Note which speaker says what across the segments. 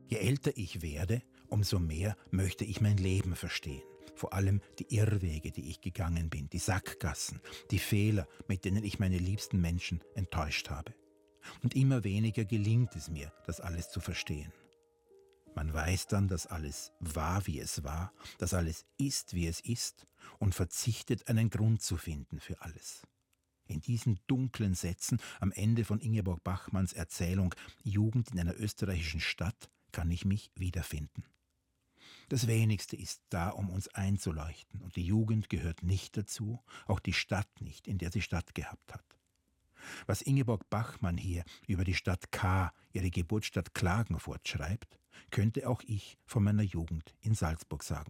Speaker 1: Je älter ich werde, umso mehr möchte ich mein Leben verstehen. Vor allem die Irrwege, die ich gegangen bin, die Sackgassen, die Fehler, mit denen ich meine liebsten Menschen enttäuscht habe. Und immer weniger gelingt es mir, das alles zu verstehen. Man weiß dann, dass alles war, wie es war, dass alles ist, wie es ist und verzichtet, einen Grund zu finden für alles. In diesen dunklen Sätzen am Ende von Ingeborg Bachmanns Erzählung Jugend in einer österreichischen Stadt kann ich mich wiederfinden. Das Wenigste ist da, um uns einzuleuchten, und die Jugend gehört nicht dazu, auch die Stadt nicht, in der sie stattgehabt hat. Was Ingeborg Bachmann hier über die Stadt K, ihre Geburtsstadt Klagenfurt, schreibt, könnte auch ich von meiner Jugend in Salzburg sagen.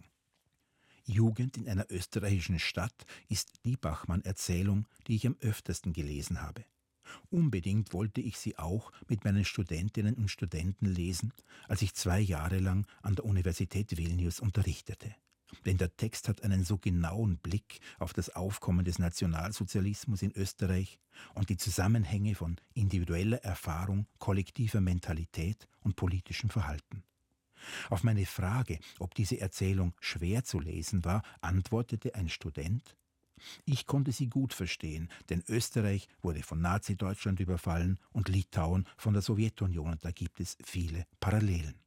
Speaker 1: Jugend in einer österreichischen Stadt ist die Bachmann-Erzählung, die ich am öftesten gelesen habe. Unbedingt wollte ich sie auch mit meinen Studentinnen und Studenten lesen, als ich 2 Jahre lang an der Universität Vilnius unterrichtete. Denn der Text hat einen so genauen Blick auf das Aufkommen des Nationalsozialismus in Österreich und die Zusammenhänge von individueller Erfahrung, kollektiver Mentalität und politischem Verhalten. Auf meine Frage, ob diese Erzählung schwer zu lesen war, antwortete ein Student: Ich konnte sie gut verstehen, denn Österreich wurde von Nazi-Deutschland überfallen und Litauen von der Sowjetunion, und da gibt es viele Parallelen.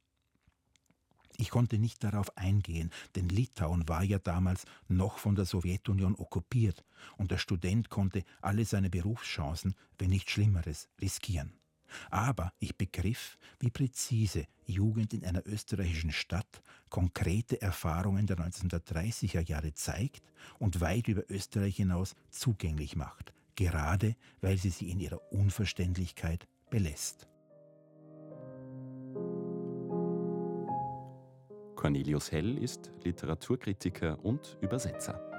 Speaker 1: Ich konnte nicht darauf eingehen, denn Litauen war ja damals noch von der Sowjetunion okkupiert und der Student konnte alle seine Berufschancen, wenn nicht Schlimmeres, riskieren. Aber ich begriff, wie präzise Jugend in einer österreichischen Stadt konkrete Erfahrungen der 1930er Jahre zeigt und weit über Österreich hinaus zugänglich macht, gerade weil sie in ihrer Unverständlichkeit belässt.
Speaker 2: Cornelius Hell ist Literaturkritiker und Übersetzer.